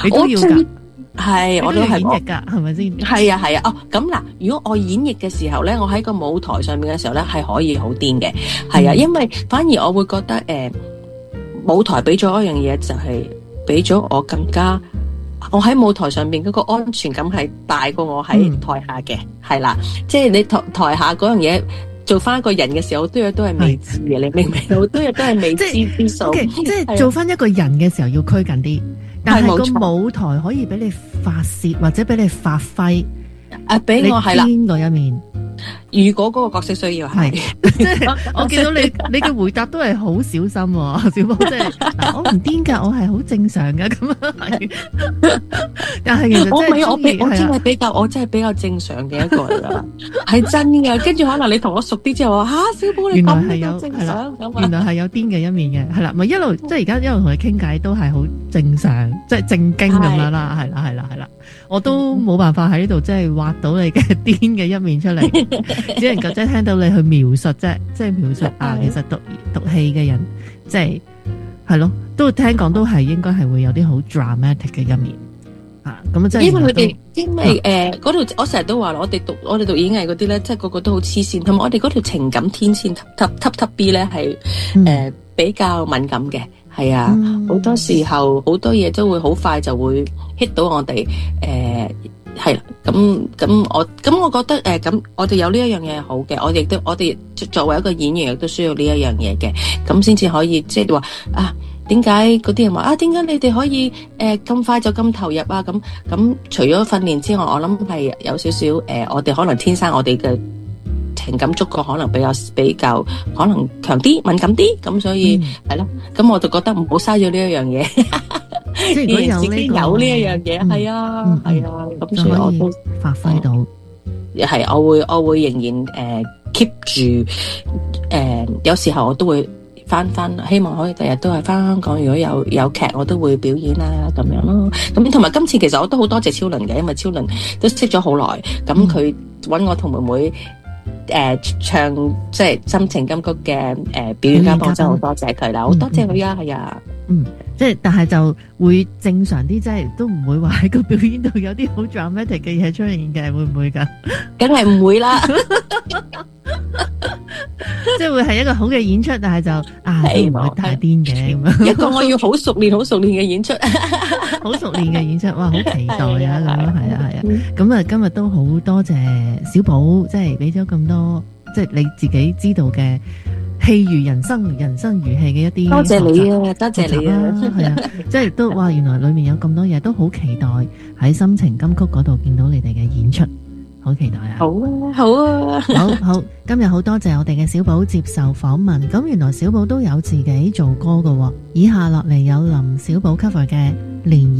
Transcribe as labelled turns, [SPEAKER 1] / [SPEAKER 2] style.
[SPEAKER 1] 你都要㗎。
[SPEAKER 2] 係，我都係
[SPEAKER 1] 演繹㗎，係咪先？
[SPEAKER 2] 係啊係啊。哦，咁嗱，如果我演繹嘅時候咧，我喺個舞台上面嘅時候咧，係可以好癲嘅。係啊，因為反而我會覺得舞台俾咗一樣嘢，就係俾咗我更加，我喺舞台上面嗰個安全感係大過我喺台下嘅。係啦，即係你台下嗰樣嘢。做翻一個人嘅時候，好多嘢都係未知嘅，你明唔明？好多嘢都係未知之數。
[SPEAKER 1] 即係做翻一個人嘅時候要拘謹啲，但係個舞台可以俾你發泄或者俾你發揮。俾我係啦，邊個一面？
[SPEAKER 2] 如果嗰個角色需要係，
[SPEAKER 1] 即係我見到你嘅回答都係好小心，小寶即係我唔癲㗎，我係好正常㗎咁樣。但係其實
[SPEAKER 2] 我真係比較正常嘅一個嚟㗎，係真㗎。跟住可能你同我熟啲之後話小寶你咁正常，
[SPEAKER 1] 原來係有癲嘅一面嘅，係啦，咪一路即係而家一路同你傾偈都係好正常，即係正經咁樣啦，係啦。我都冇辦法喺呢度即係挖到你嘅癲嘅一面出嚟，只能夠即係聽到你去描述啫，即係描述其實讀戲嘅人即係咯，都聽講都係應該係會有啲好 dramatic 嘅一面咁即係
[SPEAKER 2] 因為嗰度我成日都話我哋讀演藝嗰啲咧，即係個個都好黐線，同埋我哋嗰條情感天線 top B 咧係比較敏感嘅。係啊，好多時候好多嘢都會好快就會 hit 到我哋，係啦，咁我覺得咁我哋有呢一樣嘢係好嘅，我哋作為一個演員亦都需要呢一樣嘢嘅，咁先至可以即係話點解嗰啲人話點解你哋可以咁快就咁投入啊？咁除咗訓練之外，我諗係有少少我哋可能天生我哋嘅情感觸覺可能比較可能強啲敏感啲，咁所以係咯，咁我就覺得唔好嘥咗呢一樣嘢。
[SPEAKER 1] 即係如果
[SPEAKER 2] 有呢一樣嘢，係啊，咁所以我都
[SPEAKER 1] 發揮到。
[SPEAKER 2] 係，我會仍然keep 住有時候我都會翻，希望可以第日都係翻香港。如果有劇，我都會表演啦，咁樣咯。咁同埋今次其實我都好多謝超倫嘅，因為超倫都識咗好耐，咁佢揾我同妹妹唱即係心情金曲嘅表演嘉賓，真係好多謝佢啦，好多謝佢啊，係啊。
[SPEAKER 1] 即係但係就會正常啲，即係都唔會話喺個表演度有啲好 dramatic 嘅嘢出現嘅，會唔會噶？
[SPEAKER 2] 梗係唔會啦。
[SPEAKER 1] 即係會係一個好嘅演出，但係就都唔會太癲嘅咁樣。
[SPEAKER 2] 一個我要好熟練嘅演出，
[SPEAKER 1] 好熟練嘅演出，哇！好期待啊咁樣，係啊。咁啊，今日都好多謝小寶，即係俾咗咁多，即係你自己知道嘅戲如人生，人生如戲嘅一啲。
[SPEAKER 2] 多謝你啊，多謝你啊，
[SPEAKER 1] 係啊，即係都哇！原來裏面有咁多嘢，都好期待喺心情金曲嗰度見到你哋嘅演出。好期待啊！
[SPEAKER 2] 好啊，好啊，
[SPEAKER 1] 好！今日好多謝我哋嘅小寶接受訪問。咁原來小寶都有自己做歌㗎喎。以下落嚟有林小寶 cover 嘅《漣漪》。